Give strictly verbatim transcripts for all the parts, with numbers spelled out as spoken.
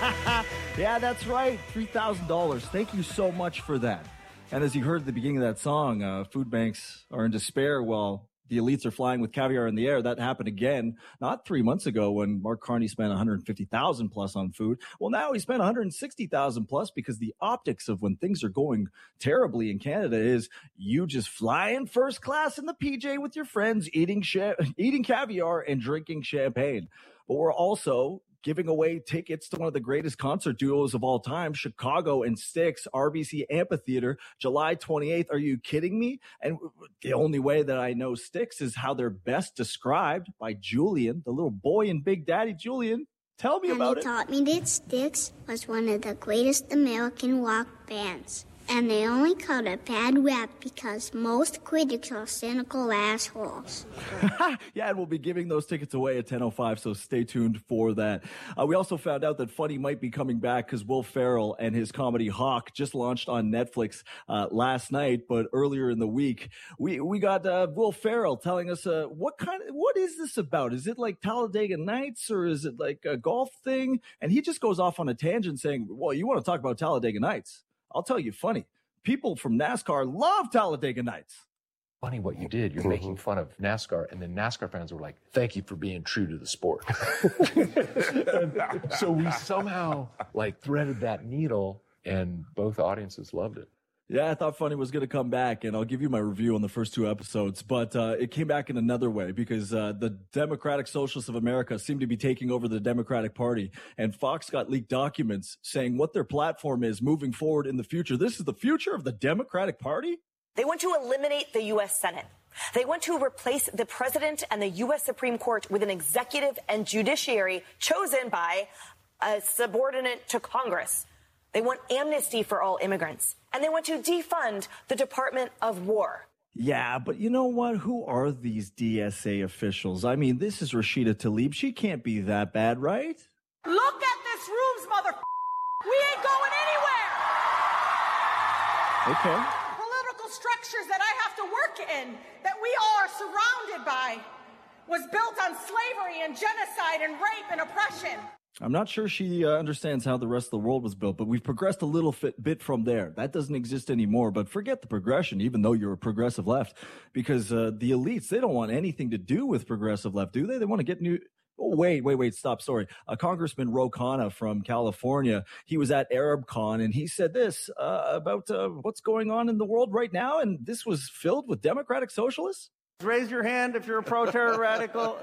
Yeah, that's right. three thousand dollars. Thank you so much for that. And as you heard at the beginning of that song, uh, food banks are in despair while the elites are flying with caviar in the air. That happened again, not three months ago when Mark Carney spent one hundred fifty thousand dollars plus on food. Well, now he spent one hundred sixty thousand dollars plus because the optics of when things are going terribly in Canada is you just fly in first class in the P J with your friends, eating cha- eating caviar and drinking champagne. But we're also giving away tickets to one of the greatest concert duos of all time, Chicago and Styx, R B C Amphitheater, July twenty-eighth. Are you kidding me? And the only way that I know Styx is how they're best described by Julian, the little boy in Big Daddy. Julian, tell me and about he it. He taught me that Styx was one of the greatest American rock bands. And they only called it bad rap because most critics are cynical assholes. Yeah, and we'll be giving those tickets away at ten oh five, so stay tuned for that. Uh, we also found out that Funny might be coming back because Will Ferrell and his comedy Hawk just launched on Netflix uh, last night, but earlier in the week, we, we got uh, Will Ferrell telling us uh, what kind of, what is this about? Is it like Talladega Nights or is it like a golf thing? And he just goes off on a tangent saying, well, you want to talk about Talladega Nights? I'll tell you, funny. People from NASCAR love Talladega Nights. Funny what you did. You're making fun of NASCAR, and then NASCAR fans were like, thank you for being true to the sport. So we somehow like threaded that needle, and both audiences loved it. Yeah, I thought Funny was going to come back, and I'll give you my review on the first two episodes, but uh, it came back in another way because uh, the Democratic Socialists of America seem to be taking over the Democratic Party, and Fox got leaked documents saying what their platform is moving forward in the future. This is the future of the Democratic Party? They want to eliminate the U S Senate. They want to replace the president and the U S Supreme Court with an executive and judiciary chosen by a subordinate to Congress. They want amnesty for all immigrants. And they want to defund the Department of War. Yeah, but you know what? Who are these D S A officials? I mean, this is Rashida Tlaib. She can't be that bad, right? Look at this room's mother. We ain't going anywhere. Okay. Political structures that I have to work in, that we all are surrounded by, was built on slavery and genocide and rape and oppression. I'm not sure she uh, understands how the rest of the world was built, but we've progressed a little fit, bit from there. That doesn't exist anymore, but forget the progression, even though you're a progressive left, because uh, the elites, they don't want anything to do with progressive left, do they? They want to get new... Oh, wait, wait, wait, stop, sorry. Uh, Congressman Ro Khanna from California, he was at ArabCon, and he said this uh, about uh, what's going on in the world right now, and this was filled with Democratic socialists? Raise your hand if you're a pro-terror radical.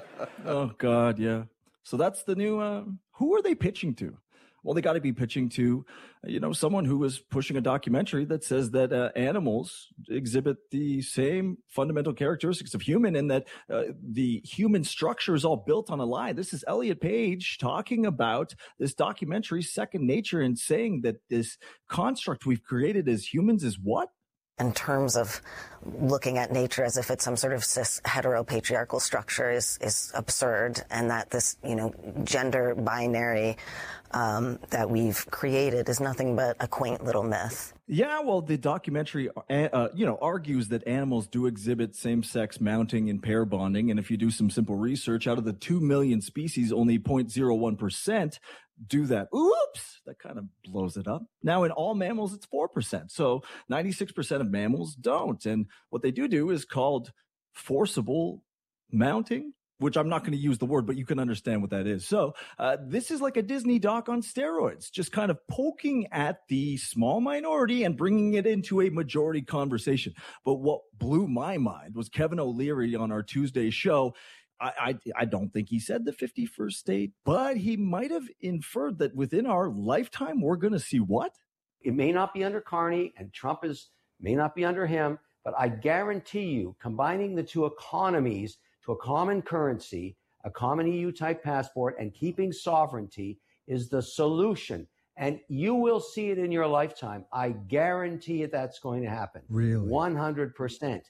Oh, God, yeah. So that's the new, uh, who are they pitching to? Well, they got to be pitching to, you know, someone who was pushing a documentary that says that uh, animals exhibit the same fundamental characteristics of human and that uh, the human structure is all built on a lie. This is Elliot Page talking about this documentary, Second Nature, and saying that this construct we've created as humans is what? In terms of looking at nature as if it's some sort of cis heteropatriarchal structure is is absurd, and that this, you know, gender binary um, that we've created is nothing but a quaint little myth. Yeah, well, the documentary, uh, you know, argues that animals do exhibit same-sex mounting and pair bonding, and if you do some simple research, out of the two million species, only zero point zero one percent do that. Oops, that kind of blows it up. Now, in all mammals, it's four percent. So ninety-six percent of mammals don't. And what they do do is called forcible mounting, which I'm not going to use the word, but you can understand what that is. So uh, this is like a Disney doc on steroids, just kind of poking at the small minority and bringing it into a majority conversation. But what blew my mind was Kevin O'Leary on our Tuesday show. I, I, I don't think he said the fifty-first state, but he might have inferred that within our lifetime, we're going to see what? It may not be under Carney, and Trump is may not be under him, but I guarantee you, combining the two economies to a common currency, a common E U-type passport, and keeping sovereignty is the solution. And you will see it in your lifetime. I guarantee it that's going to happen. Really? one hundred percent.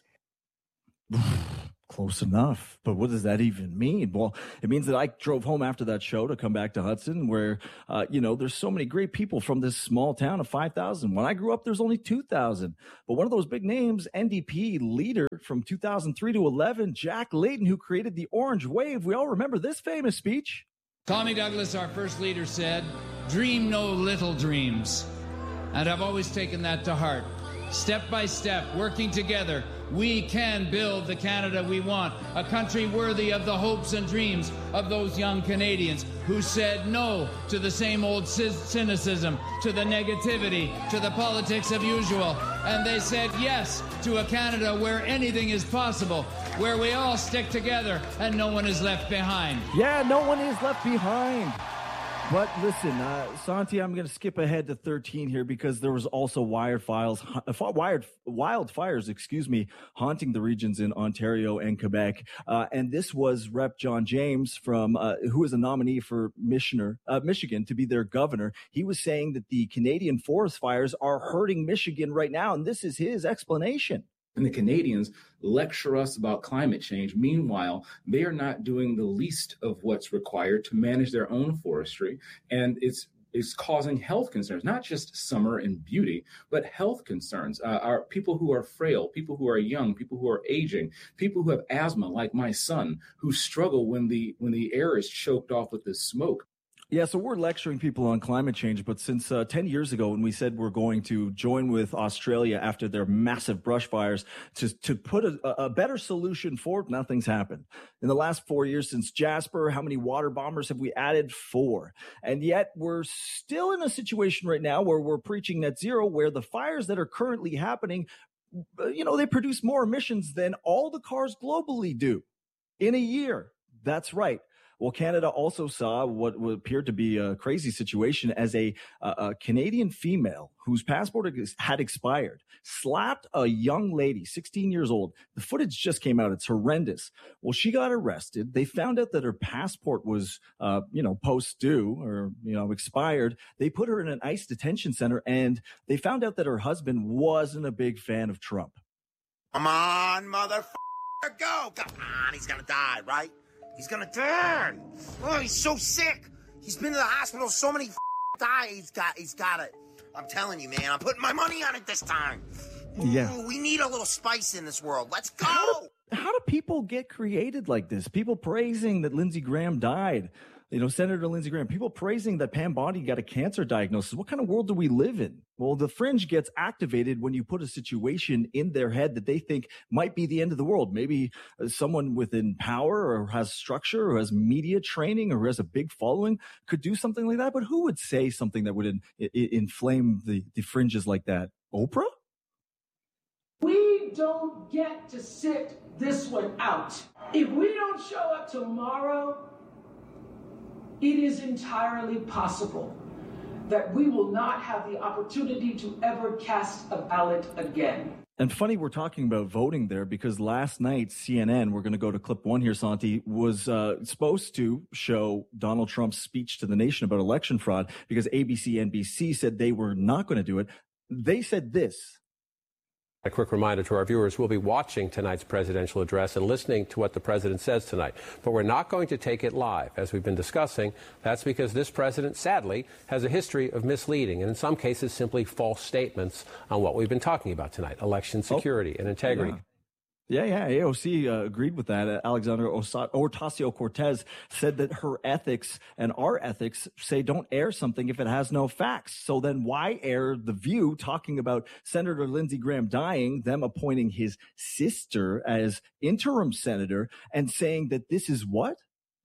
Close enough. But what does that even mean? Well, it means that I drove home after that show to come back to Hudson where, uh, you know, there's so many great people from this small town of five thousand. When I grew up, there's only two thousand. But one of those big names, N D P leader from two thousand three to eleven, Jack Layton, who created the Orange Wave. We all remember this famous speech. Tommy Douglas, our first leader, said, dream no little dreams. And I've always taken that to heart. Step by step, working together, we can build the Canada we want, a country worthy of the hopes and dreams of those young Canadians who said no to the same old cynicism, to the negativity, to the politics of usual. And they said yes to a Canada where anything is possible, where we all stick together and no one is left behind. Yeah, no one is left behind. But listen, uh, Santi, I'm going to skip ahead to thirteen here because there was also wired files, uh, wired wildfires, excuse me, haunting the regions in Ontario and Quebec. Uh, and this was Representative John James from, uh, who is a nominee for Michigan, uh, Michigan to be their governor. He was saying that the Canadian forest fires are hurting Michigan right now, and this is his explanation. And the Canadians lecture us about climate change. Meanwhile, they are not doing the least of what's required to manage their own forestry. And it's it's causing health concerns, not just summer and beauty, but health concerns. Uh, are people who are frail, people who are young, people who are aging, people who have asthma, like my son, who struggle when the when the air is choked off with the smoke. Yeah, so we're lecturing people on climate change, but since uh, ten years ago when we said we're going to join with Australia after their massive brush fires to, to put a, a better solution forward, nothing's happened. In the last four years since Jasper, how many water bombers have we added? Four. And yet we're still in a situation right now where we're preaching net zero, where the fires that are currently happening, you know, they produce more emissions than all the cars globally do in a year. That's right. Well, Canada also saw what appeared to be a crazy situation as a, a, a Canadian female whose passport had expired slapped a young lady, sixteen years old. The footage just came out. It's horrendous. Well, she got arrested. They found out that her passport was, uh, you know, post due or, you know, expired. They put her in an ICE detention center, and they found out that her husband wasn't a big fan of Trump. Come on, motherfucker, go. Come on, he's going to die, right? He's gonna turn. Oh, he's so sick. He's been to the hospital so many f- times. He's got, he's got it. I'm telling you, man. I'm putting my money on it this time. Ooh, yeah. We need a little spice in this world. Let's go. How do, how do people get created like this? People praising that Lindsey Graham died. You know, Senator Lindsey Graham, people praising that Pam Bondi got a cancer diagnosis. What kind of world do we live in? Well, the fringe gets activated when you put a situation in their head that they think might be the end of the world. Maybe someone within power or has structure or has media training or has a big following could do something like that. But who would say something that would in, in, inflame the, the fringes like that? Oprah? We don't get to sit this one out. If we don't show up tomorrow, it is entirely possible that we will not have the opportunity to ever cast a ballot again. And funny we're talking about voting there because last night C N N, we're going to go to clip one here, Santi, was uh, supposed to show Donald Trump's speech to the nation about election fraud because A B C, N B C said they were not going to do it. They said this. A quick reminder to our viewers, we'll be watching tonight's presidential address and listening to what the president says tonight. But we're not going to take it live, as we've been discussing. That's because this president, sadly, has a history of misleading and in some cases simply false statements on what we've been talking about tonight, election security oh, and integrity. Yeah. Yeah, yeah, A O C uh, agreed with that. Uh, Alexandra Ocasio-Cortez said that her ethics and our ethics say don't air something if it has no facts. So then why air The View talking about Senator Lindsey Graham dying, them appointing his sister as interim senator, and saying that this is what?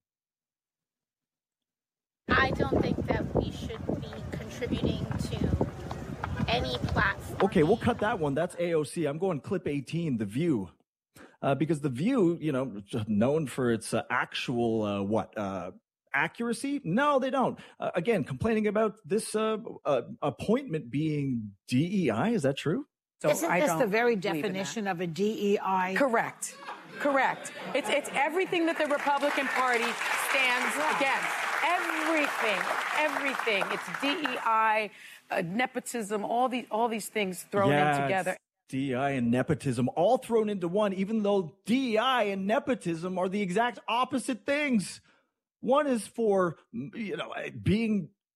I don't think that we should be contributing to any platform. Okay, we'll cut that one. That's A O C. I'm going clip eighteen, The View. Uh, because The View, you know, known for its uh, actual, uh, what, uh, accuracy? No, they don't. Uh, again, complaining about this uh, uh, appointment being D E I. Is that true? So Isn't I this the very definition of a D E I? Correct. Correct. It's, it's everything that the Republican Party stands against. Everything. Everything. It's D E I, uh, nepotism, all these, all these things thrown yeah, in together. D E I and nepotism all thrown into one, even though D E I and nepotism are the exact opposite things. One is for, you know, being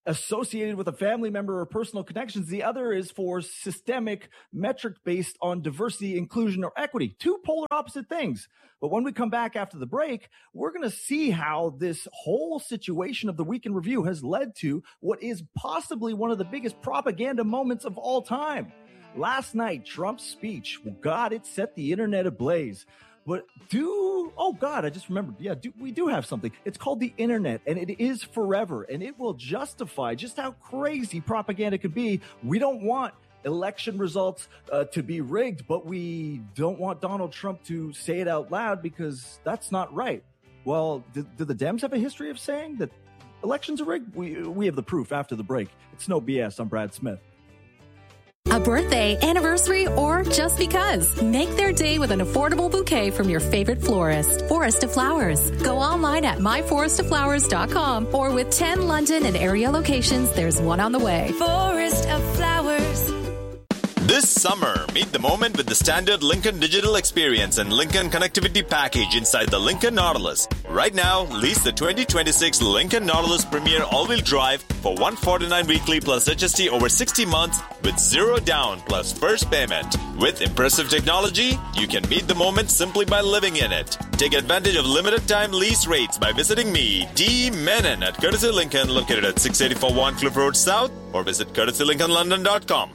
associated with a family member or personal connections. The other is for systemic metric based on diversity, inclusion, or equity. Two polar opposite things. But when we come back after the break, we're going to see how this whole situation of the Week in Review has led to what is possibly one of the biggest propaganda moments of all time. Last night, Trump's speech, well, God, it set the internet ablaze. But do, oh God, I just remembered. Yeah, do, we do have something. It's called the internet, and it is forever, and it will justify just how crazy propaganda can be. We don't want election results uh, to be rigged, but we don't want Donald Trump to say it out loud because that's not right. Well, do, do the Dems have a history of saying that elections are rigged? We, we have the proof after the break. It's no B S. I'm Brad Smith. A birthday, anniversary, or just because. Make their day with an affordable bouquet from your favorite florist. Forest of Flowers. Go online at my forest of flowers dot com or with ten London and area locations, there's one on the way. Forest of Flowers. This summer, meet the moment with the standard Lincoln Digital Experience and Lincoln Connectivity Package inside the Lincoln Nautilus. Right now, lease the twenty twenty-six Lincoln Nautilus Premier All-Wheel Drive for one hundred forty-nine dollars weekly plus H S T over sixty months with zero down plus first payment. With impressive technology, you can meet the moment simply by living in it. Take advantage of limited time lease rates by visiting me, D. Menon, at Courtesy Lincoln, located at six eighty-four Warncliffe Road South, or visit courtesy lincoln london dot com.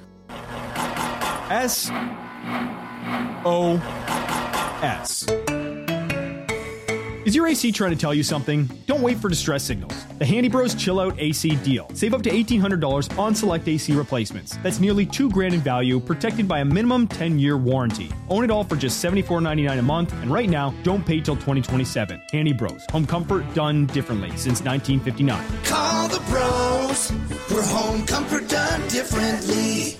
S O S. Is your A C trying to tell you something? Don't wait for distress signals. The Handy Bros Chill Out A C deal. Save up to eighteen hundred dollars on select A C replacements. That's nearly two grand in value, protected by a minimum ten-year warranty. Own it all for just seventy-four ninety-nine a month, and right now, don't pay till twenty twenty-seven. Handy Bros. Home comfort done differently since nineteen fifty-nine. Call the bros. We're home comfort done differently.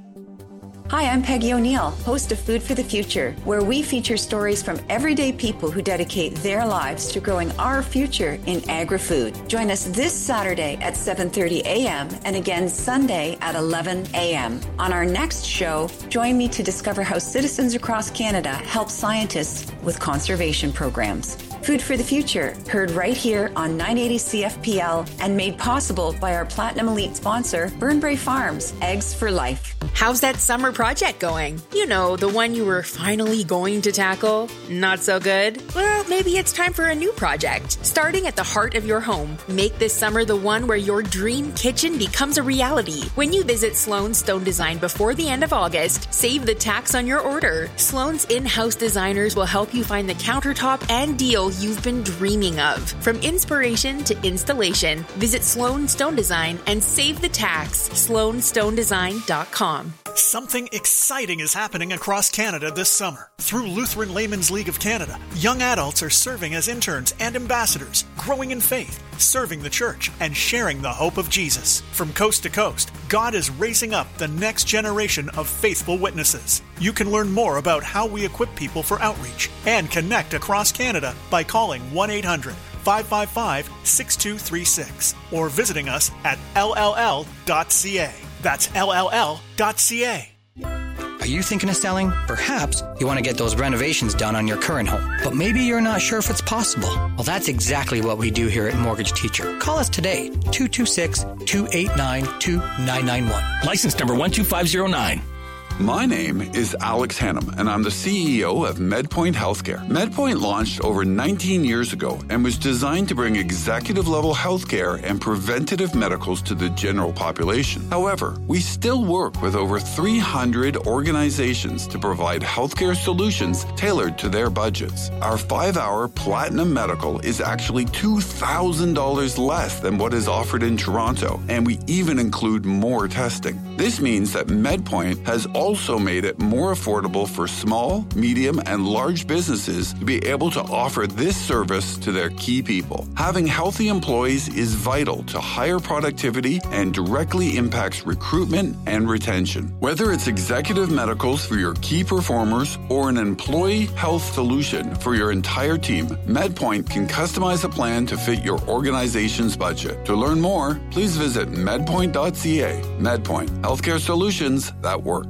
Hi, I'm Peggy O'Neill, host of Food for the Future, where we feature stories from everyday people who dedicate their lives to growing our future in agri-food. Join us this Saturday at seven thirty a.m. and again Sunday at eleven a.m. On our next show, join me to discover how citizens across Canada help scientists with conservation programs. Food for the Future, heard right here on nine eighty C F P L and made possible by our Platinum Elite sponsor, Burnbrae Farms, Eggs for Life. How's that summer project going? You know, the one you were finally going to tackle? Not so good? Well, maybe it's time for a new project. Starting at the heart of your home, make this summer the one where your dream kitchen becomes a reality. When you visit Sloan Stone Design before the end of August, save the tax on your order. Sloan's in-house designers will help you find the countertop and deal you've been dreaming of. From inspiration to installation, visit Sloan Stone Design and save the tax. sloan stone design dot com. Something exciting is happening across Canada this summer. Through Lutheran Laymen's League of Canada, young adults are serving as interns and ambassadors, growing in faith, serving the church, and sharing the hope of Jesus. From coast to coast, God is raising up the next generation of faithful witnesses. You can learn more about how we equip people for outreach and connect across Canada by calling one eight hundred five five five six two three six or visiting us at L L L dot C A. That's L L L dot C A. Are you thinking of selling? Perhaps you want to get those renovations done on your current home, but maybe you're not sure if it's possible. Well, that's exactly what we do here at Mortgage Teacher. Call us today, two two six, two eight nine, two nine nine one. License number one two five zero nine. My name is Alex Hannum, and I'm the C E O of MedPoint Healthcare. MedPoint launched over nineteen years ago and was designed to bring executive-level healthcare and preventative medicals to the general population. However, we still work with over three hundred organizations to provide healthcare solutions tailored to their budgets. Our five-hour Platinum Medical is actually two thousand dollars less than what is offered in Toronto, and we even include more testing. This means that MedPoint has also made it more affordable for small, medium, and large businesses to be able to offer this service to their key people. Having healthy employees is vital to higher productivity and directly impacts recruitment and retention. Whether it's executive medicals for your key performers or an employee health solution for your entire team, MedPoint can customize a plan to fit your organization's budget. To learn more, please visit medpoint dot c a. MedPoint, healthcare solutions that work.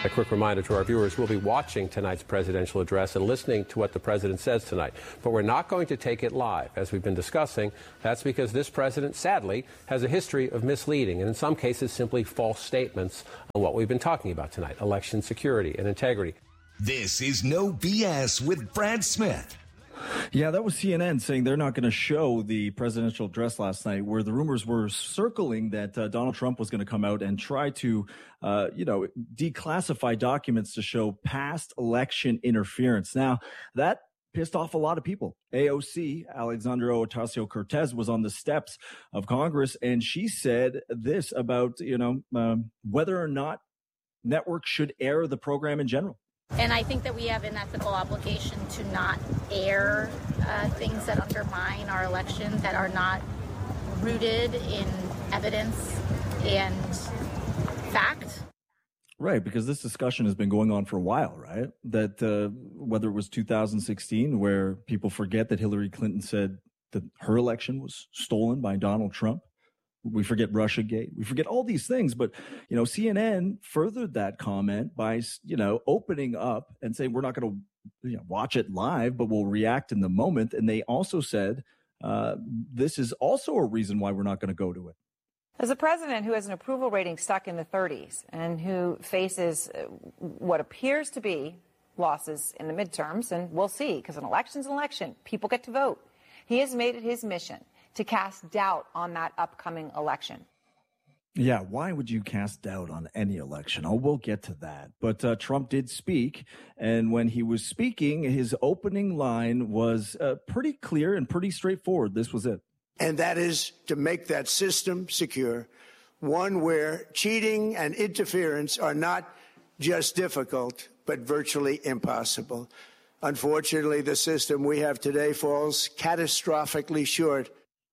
A quick reminder to our viewers, we'll be watching tonight's presidential address and listening to what the president says tonight. But we're not going to take it live. As we've been discussing, that's because this president, sadly, has a history of misleading and in some cases simply false statements on what we've been talking about tonight, election security and integrity. This is No B S with Brad Smith. Yeah, that was C N N saying they're not going to show the presidential address last night, where the rumors were circling that uh, Donald Trump was going to come out and try to, uh, you know, declassify documents to show past election interference. Now, that pissed off a lot of people. A O C, Alexandria Ocasio-Cortez, was on the steps of Congress, and she said this about, you know, um, whether or not networks should air the program in general. And I think that we have an ethical obligation to not air uh, things that undermine our election, that are not rooted in evidence and fact. Right, because this discussion has been going on for a while, right? That uh, whether it was two thousand sixteen, where people forget that Hillary Clinton said that her election was stolen by Donald Trump. We forget Russiagate. We forget all these things. But, you know, C N N furthered that comment by, you know, opening up and saying we're not going to, you know, watch it live, but we'll react in the moment. And they also said uh, this is also a reason why we're not going to go to it. As a president who has an approval rating stuck in the thirties and who faces what appears to be losses in the midterms, and we'll see, because an election's an election, people get to vote. He has made it his mission to cast doubt on that upcoming election. Yeah, why would you cast doubt on any election? Oh, we'll get to that. But uh, Trump did speak, and when he was speaking, his opening line was uh, pretty clear and pretty straightforward. This was it. And that is to make that system secure, one where cheating and interference are not just difficult, but virtually impossible. Unfortunately, the system we have today falls catastrophically short.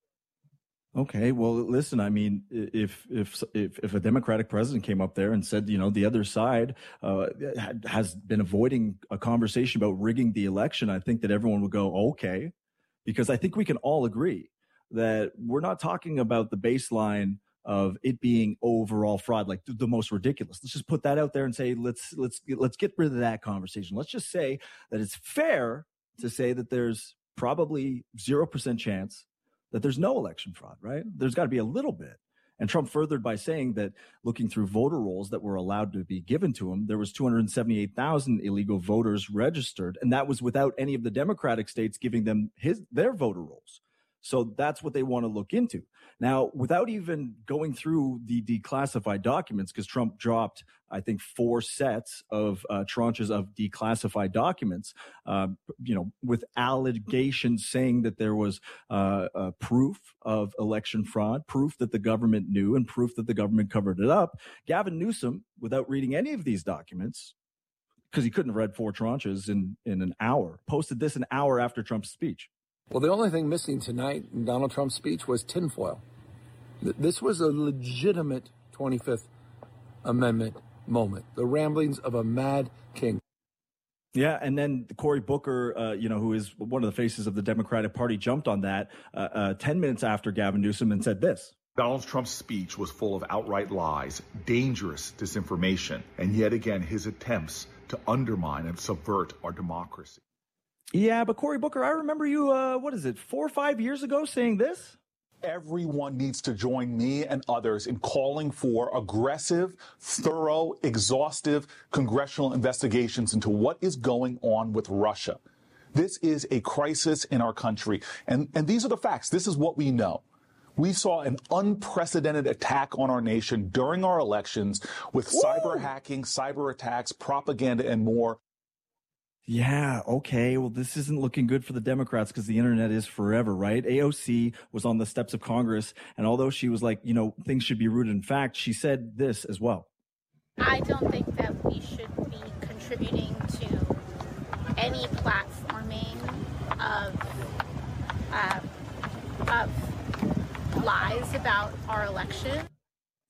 Okay, well, listen, I mean, if if if if a Democratic president came up there and said, you know, the other side uh, has been avoiding a conversation about rigging the election, I think that everyone would go, okay, because I think we can all agree that we're not talking about the baseline of it being overall fraud, like the most ridiculous. Let's just put that out there and say, let's let's let's get rid of that conversation. Let's just say that it's fair to say that there's probably zero percent chance that there's no election fraud, right? There's got to be a little bit. And Trump furthered by saying that looking through voter rolls that were allowed to be given to him, there was two hundred seventy-eight thousand illegal voters registered. And that was without any of the Democratic states giving them his their voter rolls. So that's what they want to look into. Now, without even going through the declassified documents, because Trump dropped, I think, four sets of uh, tranches of declassified documents, uh, you know, with allegations saying that there was uh, uh, proof of election fraud, proof that the government knew, and proof that the government covered it up. Gavin Newsom, without reading any of these documents, because he couldn't have read four tranches in, in an hour, posted this an hour after Trump's speech. Well, the only thing missing tonight in Donald Trump's speech was tinfoil. This was a legitimate twenty-fifth Amendment moment, the ramblings of a mad king. Yeah, and then Cory Booker, uh, you know, who is one of the faces of the Democratic Party, jumped on that uh, uh, ten minutes after Gavin Newsom and said this. Donald Trump's speech was full of outright lies, dangerous disinformation, and yet again his attempts to undermine and subvert our democracy. Yeah, but Cory Booker, I remember you, uh, what is it, four or five years ago saying this? Everyone needs to join me and others in calling for aggressive, thorough, exhaustive congressional investigations into what is going on with Russia. This is a crisis in our country. And, and these are the facts. This is what we know. We saw an unprecedented attack on our nation during our elections with Woo! cyber hacking, cyber attacks, propaganda, and more. Yeah, okay. Well, this isn't looking good for the Democrats because the internet is forever, right? A O C was on the steps of Congress, and although she was like, you know, things should be rooted in fact, she said this as well. I don't think that we should be contributing to any platforming of uh, of lies about our election.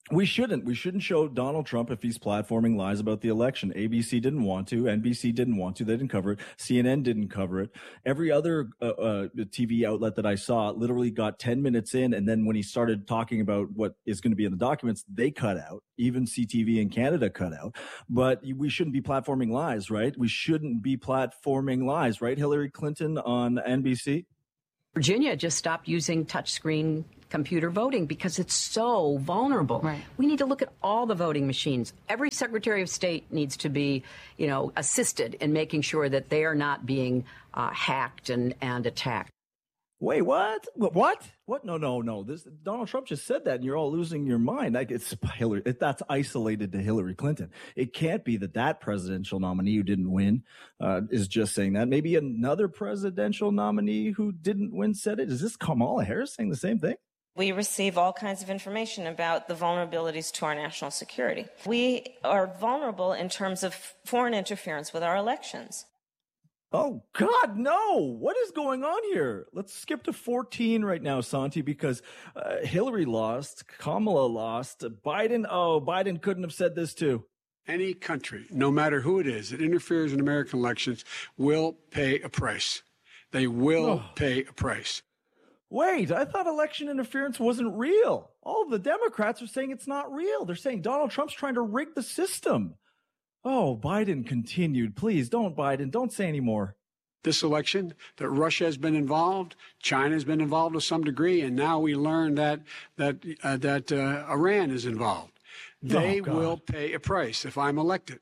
We shouldn't. We shouldn't show Donald Trump if he's platforming lies about the election. A B C didn't want to. N B C didn't want to. They didn't cover it. C N N didn't cover it. Every other uh, uh, T V outlet that I saw literally got ten minutes in, and then when he started talking about what is going to be in the documents, they cut out. Even C T V in Canada cut out. But we shouldn't be platforming lies, right? We shouldn't be platforming lies, right? Hillary Clinton on N B C? Virginia just stopped using touchscreen computer voting because it's so vulnerable. Right. We need to look at all the voting machines. Every Secretary of State needs to be, you know, assisted in making sure that they are not being uh, hacked and, and attacked. Wait, what? What? What? No, no, no. This Donald Trump just said that, and you're all losing your mind. Like it's Hillary. It, that's isolated to Hillary Clinton. It can't be that that presidential nominee who didn't win uh, is just saying that. Maybe another presidential nominee who didn't win said it. Is this Kamala Harris saying the same thing? We receive all kinds of information about the vulnerabilities to our national security. We are vulnerable in terms of foreign interference with our elections. Oh, God, no. What is going on here? Let's skip to fourteen right now, Santi, because uh, Hillary lost, Kamala lost, Biden, oh, Biden couldn't have said this too. Any country, no matter who it is, that interferes in American elections will pay a price. They will oh. pay a price. Wait, I thought election interference wasn't real. All the Democrats are saying it's not real. They're saying Donald Trump's trying to rig the system. Oh, Biden continued. Please don't, Biden. Don't say any more. This election, that Russia has been involved, China has been involved to some degree, and now we learn that that uh, that uh, Iran is involved. They oh, will pay a price if I'm elected.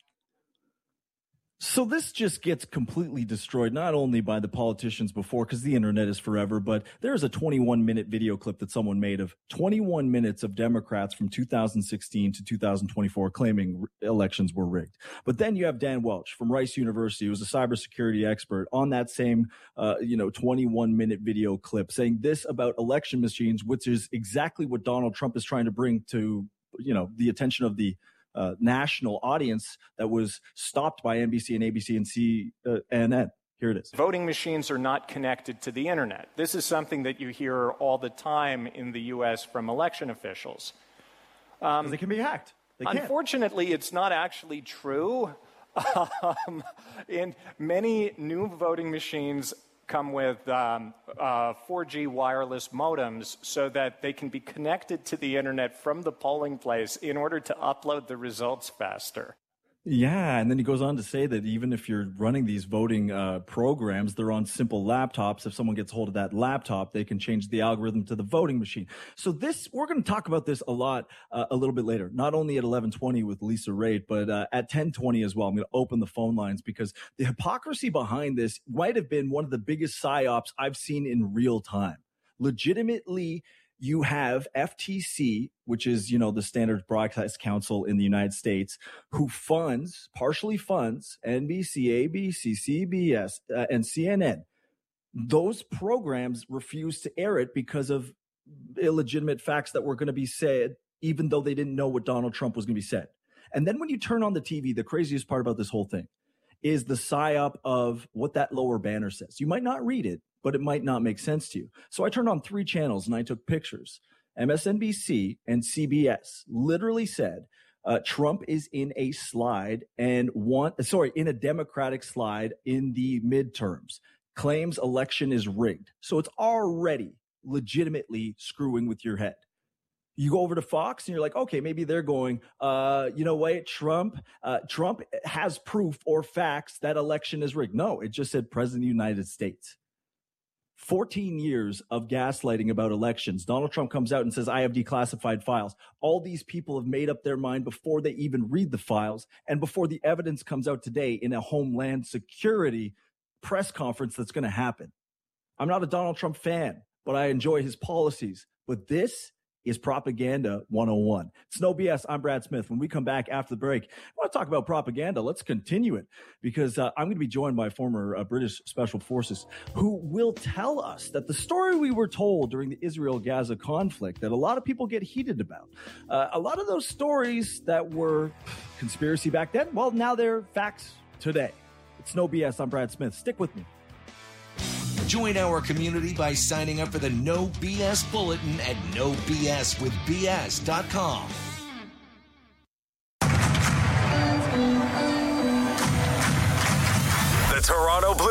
So this just gets completely destroyed, not only by the politicians before, because the internet is forever, but there's a twenty-one minute video clip that someone made of twenty-one minutes of Democrats from two thousand sixteen to two thousand twenty-four claiming elections were rigged. But then you have Dan Welch from Rice University, who's a cybersecurity expert, on that same, uh, you know, twenty-one minute video clip saying this about election machines, which is exactly what Donald Trump is trying to bring to, you know, the attention of the Uh, national audience that was stopped by N B C and A B C and C N N. Here it is. Voting machines are not connected to the internet. This is something that you hear all the time in the U S from election officials. Um, they can be hacked. They unfortunately, can. It's not actually true. Um, and many new voting machines come with um, uh, four G wireless modems so that they can be connected to the internet from the polling place in order to upload the results faster. Yeah, and then he goes on to say that even if you're running these voting uh, programs, they're on simple laptops. If someone gets hold of that laptop, they can change the algorithm to the voting machine. So this, we're going to talk about this a lot uh, a little bit later, not only at eleven twenty with Lisa Raitt, but uh, at ten twenty as well. I'm going to open the phone lines because the hypocrisy behind this might have been one of the biggest psyops I've seen in real time. Legitimately, you have F T C, which is, you know, the Standard Broadcast Council in the United States, who funds, partially funds N B C, A B C, C B S, uh, and C N N. Those programs refuse to air it because of illegitimate facts that were going to be said, even though they didn't know what Donald Trump was going to be said. And then when you turn on the T V, the craziest part about this whole thing is the psyop of what that lower banner says. You might not read it, but it might not make sense to you. So I turned on three channels and I took pictures. M S N B C and C B S literally said uh, Trump is in a slide and want, sorry, in a Democratic slide in the midterms, claims election is rigged. So it's already legitimately screwing with your head. You go over to Fox and you're like, okay, maybe they're going, uh, you know what, Trump, uh, Trump has proof or facts that election is rigged. No, it just said President of the United States. fourteen years of gaslighting about elections. Donald Trump comes out and says, I have declassified files. All these people have made up their mind before they even read the files and before the evidence comes out today in a Homeland Security press conference that's going to happen. I'm not a Donald Trump fan, but I enjoy his policies. But this is Propaganda one oh one. It's no B S. I'm Brad Smith. When we come back after the break, I want to talk about propaganda. Let's continue it because uh, I'm going to be joined by former uh, British Special Forces who will tell us that the story we were told during the Israel-Gaza conflict that a lot of people get heated about, uh, a lot of those stories that were conspiracy back then, well, now they're facts today. It's no B S. I'm Brad Smith. Stick with me. Join our community by signing up for the No B S Bulletin at no b s with b s dot com.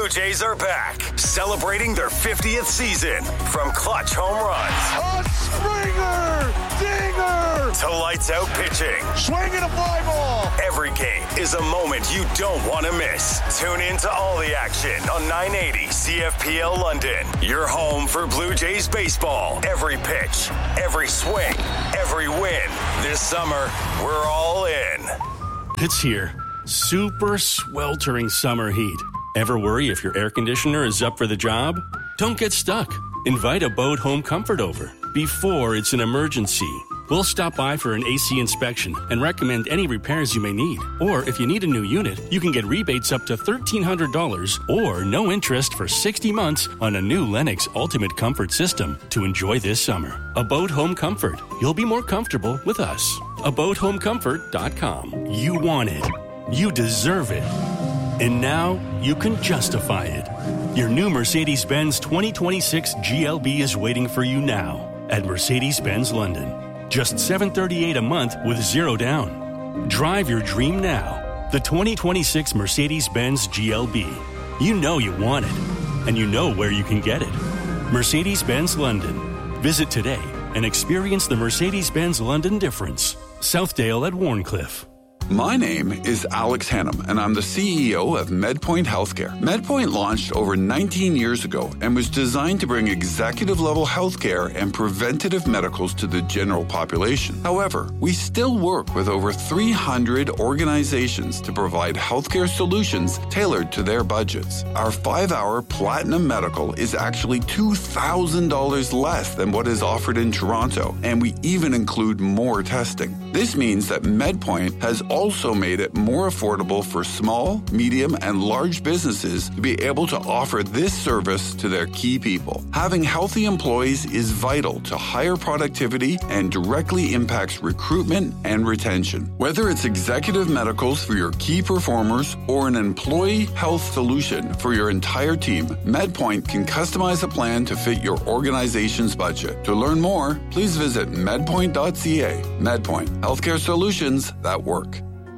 Blue Jays are back, celebrating their fiftieth season. From clutch home runs, a Springer, dinger, to lights out pitching, swinging a fly ball. Every game is a moment you don't want to miss. Tune in to all the action on nine eighty C F P L London. Your home for Blue Jays baseball. Every pitch, every swing, every win. This summer, we're all in. It's here. Super sweltering summer heat. Ever worry if your air conditioner is up for the job? Don't get stuck. Invite Abode Home Comfort over before it's an emergency. We'll stop by for an A C inspection and recommend any repairs you may need. Or if you need a new unit, you can get rebates up to thirteen hundred dollars or no interest for sixty months on a new Lennox Ultimate Comfort System to enjoy this summer. Abode Home Comfort. You'll be more comfortable with us. abode home comfort dot com. You want it. You deserve it. And now you can justify it. Your new Mercedes-Benz twenty twenty-six G L B is waiting for you now at Mercedes-Benz London. Just seven hundred thirty-eight dollars a month with zero down. Drive your dream now. The twenty twenty-six Mercedes-Benz G L B. You know you want it, and you know where you can get it. Mercedes-Benz London. Visit today and experience the Mercedes-Benz London difference. Southdale at Warncliffe. My name is Alex Hannum, and I'm the C E O of MedPoint Healthcare. MedPoint launched over nineteen years ago and was designed to bring executive-level healthcare and preventative medicals to the general population. However, we still work with over three hundred organizations to provide healthcare solutions tailored to their budgets. Our five-hour Platinum Medical is actually two thousand dollars less than what is offered in Toronto, and we even include more testing. This means that MedPoint has also made it more affordable for small, medium, and large businesses to be able to offer this service to their key people. Having healthy employees is vital to higher productivity and directly impacts recruitment and retention. Whether it's executive medicals for your key performers or an employee health solution for your entire team, MedPoint can customize a plan to fit your organization's budget. To learn more, please visit medpoint dot c a. MedPoint, healthcare solutions that work.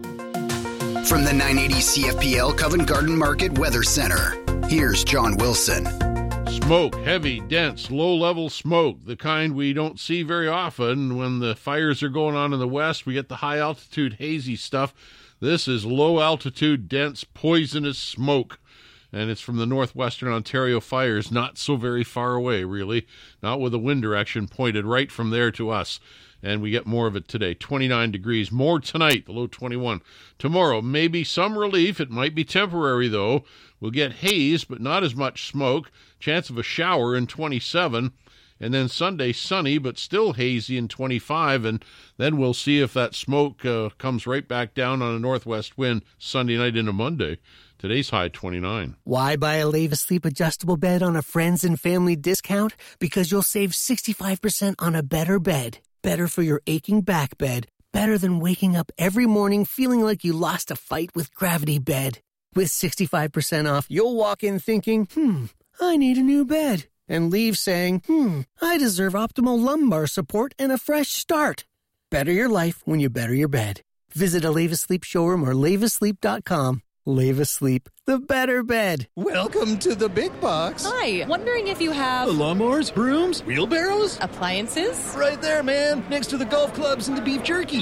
From the nine eighty C F P L Covent Garden Market Weather Center, here's John Wilson. Smoke, heavy, dense, low-level smoke, the kind we don't see very often. When the fires are going on in the west, we get the high-altitude hazy stuff. This is low-altitude, dense, poisonous smoke. And it's from the northwestern Ontario fires, not so very far away, really. Not with a wind direction pointed right from there to us. And we get more of it today. twenty-nine degrees. More tonight, the low twenty-one. Tomorrow, maybe some relief. It might be temporary, though. We'll get haze, but not as much smoke. Chance of a shower in twenty-seven. And then Sunday, sunny, but still hazy in twenty-five. And then we'll see if that smoke uh, comes right back down on a northwest wind Sunday night into Monday. Today's high, twenty-nine. Why buy a Leva Sleep adjustable bed on a friends and family discount? Because you'll save sixty-five percent on a better bed. Better for your aching back bed. Better than waking up every morning feeling like you lost a fight with Gravity Bed. With sixty-five percent off, you'll walk in thinking, hmm, I need a new bed. And leave saying, hmm, I deserve optimal lumbar support and a fresh start. Better your life when you better your bed. Visit a Leva Sleep showroom or leva sleep dot com. Leva Sleep, the better bed. Welcome to the big box. Hi, wondering if you have... lawnmowers, brooms, wheelbarrows? Appliances? Right there, man, next to the golf clubs and the beef jerky.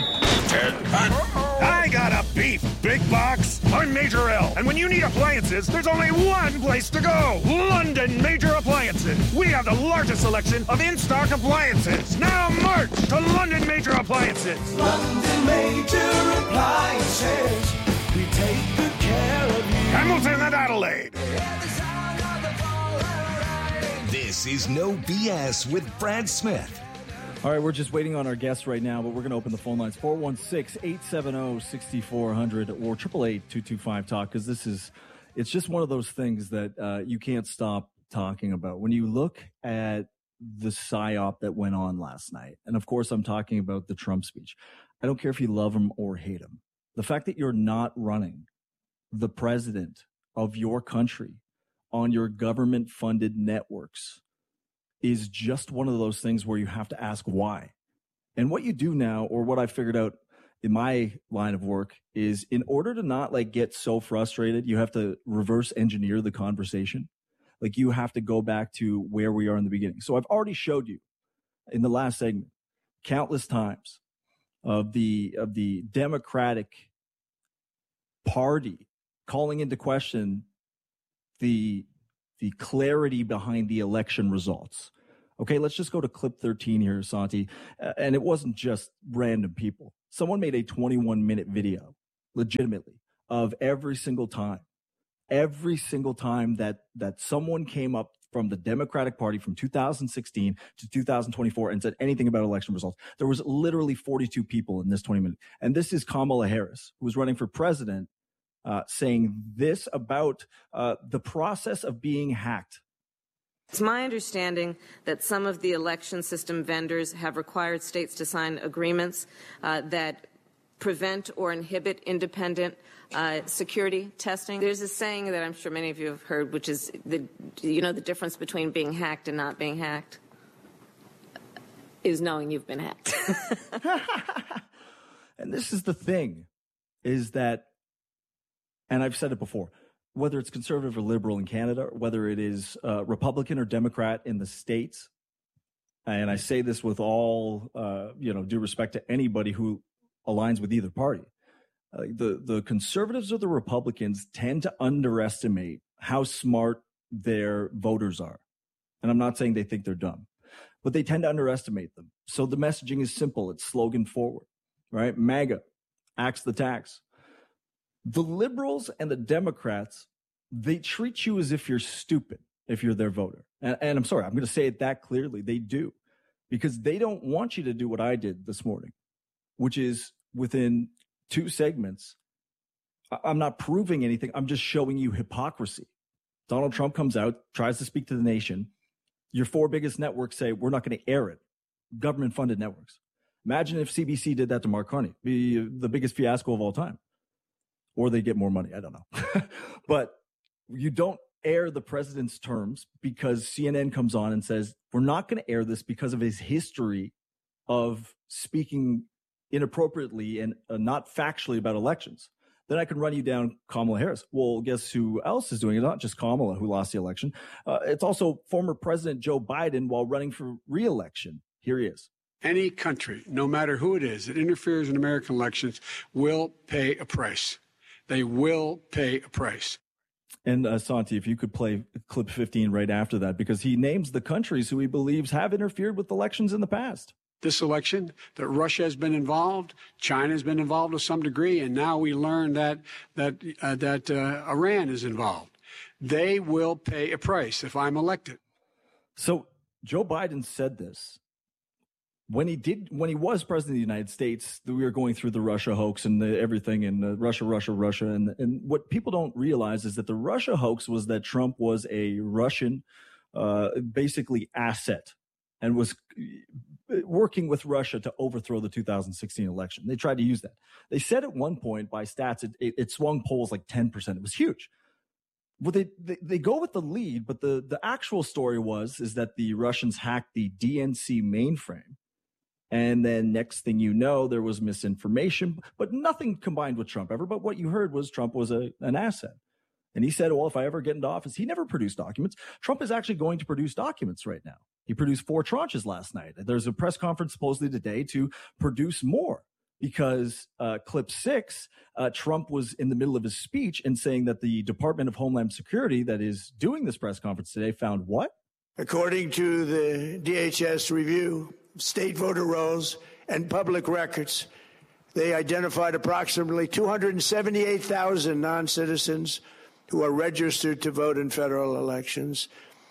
I got a beef big box. I'm Major L, and when you need appliances, there's only one place to go. London Major Appliances. We have the largest selection of in-stock appliances. Now march to London Major Appliances. London Major Appliances. We take good care of you. Hamilton and Adelaide. This is No B S with Brad Smith. All right, we're just waiting on our guests right now, but we're going to open the phone lines, four one six, eight seven zero, six four zero zero or eight eight eight, two two five, talk, because this is, it's just one of those things that uh, you can't stop talking about. When you look at the psyop that went on last night, and of course I'm talking about the Trump speech, I don't care if you love him or hate him. The fact that you're not running the president of your country on your government-funded networks is just one of those things where you have to ask why. And what you do now, or what I figured out, in my line of work is in order to not like get so frustrated, you have to reverse engineer the conversation. Like you have to go back to where we are in the beginning. So I've already showed you in the last segment countless times of the of the Democratic Party calling into question the the clarity behind the election results. Okay, let's just go to clip thirteen here, Santi. Uh, and it wasn't just random people. Someone made a twenty-one minute video, legitimately, of every single time, every single time that that someone came up from the Democratic Party from two thousand sixteen to two thousand twenty-four and said anything about election results. There was literally forty-two people in this twenty minutes. And this is Kamala Harris, who was running for president, uh, saying this about uh, the process of being hacked. It's my understanding that some of the election system vendors have required states to sign agreements uh, that prevent or inhibit independent uh, security testing. There's a saying that I'm sure many of you have heard, which is, the, you know, the difference between being hacked and not being hacked is knowing you've been hacked. And this is the thing, is that, and I've said it before, whether it's conservative or liberal in Canada, whether it is uh, Republican or Democrat in the States, and I say this with all, uh, you know, due respect to anybody who aligns with either party, uh, the, the conservatives or the Republicans tend to underestimate how smart their voters are. And I'm not saying they think they're dumb, but they tend to underestimate them. So the messaging is simple. It's slogan forward, right? MAGA, axe the tax. The liberals and the Democrats, they treat you as if you're stupid if you're their voter. And, and I'm sorry, I'm going to say it that clearly. They do, because they don't want you to do what I did this morning, which is within two segments. I'm not proving anything. I'm just showing you hypocrisy. Donald Trump comes out, tries to speak to the nation. Your four biggest networks say, we're not going to air it. Government-funded networks. Imagine if C B C did that to Mark Carney. Be the biggest fiasco of all time. Or they get more money. I don't know. But you don't air the president's terms because C N N comes on and says, we're not going to air this because of his history of speaking inappropriately and uh, not factually about elections. Then I can run you down Kamala Harris. Well, guess who else is doing it? Not just Kamala, who lost the election. Uh, it's also former President Joe Biden while running for re-election. Here he is. Any country, no matter who it is, that interferes in American elections will pay a price. They will pay a price. And uh, Santi, if you could play clip fifteen right after that, because he names the countries who he believes have interfered with elections in the past. This election, that Russia has been involved, China has been involved to some degree, and now we learn that that uh, that uh, Iran is involved. They will pay a price if I'm elected. So Joe Biden said this when he did, when he was president of the United States. We were going through the Russia hoax and the, everything, and uh, Russia, Russia, Russia, and and what people don't realize is that the Russia hoax was that Trump was a Russian, uh, basically asset, and was working with Russia to overthrow the two thousand sixteen election. They tried to use that. They said at one point, by stats, it, it, it swung polls like ten percent. It was huge. Well, they, they they go with the lead, but the the actual story was is that the Russians hacked the D N C mainframe. And then next thing you know, there was misinformation, but nothing combined with Trump ever. But what you heard was Trump was a, an asset. And he said, well, if I ever get into office, he never produced documents. Trump is actually going to produce documents right now. He produced four tranches last night. There's a press conference supposedly today to produce more because uh, clip six, uh, Trump was in the middle of his speech and saying that the Department of Homeland Security that is doing this press conference today found what? According to the D H S review, state voter rolls and public records, they identified approximately two hundred seventy-eight thousand non-citizens who are registered to vote in federal elections.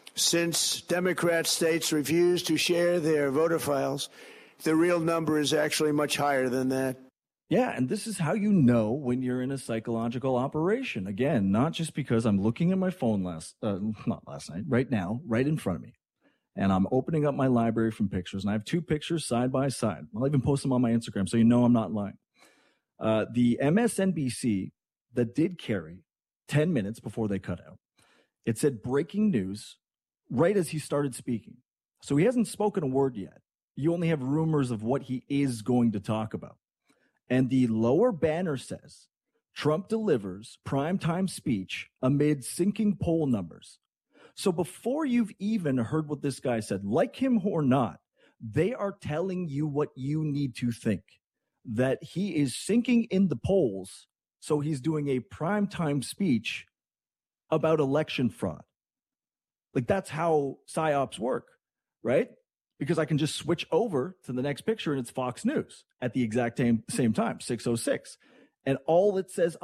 Since Democrat states refuse to share their voter files, the real number is actually much higher than that. Yeah, and this is how you know when you're in a psychological operation. Again, not just because I'm looking at my phone last, uh, not last night, right now, right in front of me. And I'm opening up my library from pictures, and I have two pictures side by side. I'll even post them on my Instagram so you know I'm not lying. Uh, the M S N B C that did carry ten minutes before they cut out, it said breaking news right as he started speaking. So he hasn't spoken a word yet. You only have rumors of what he is going to talk about. And the lower banner says, Trump delivers primetime speech amid sinking poll numbers. So before you've even heard what this guy said, like him or not, they are telling you what you need to think, that he is sinking in the polls. So he's doing a primetime speech about election fraud. Like, that's how psyops work, right? Because I can just switch over to the next picture and it's Fox News at the exact same, same time, six oh six. And all it says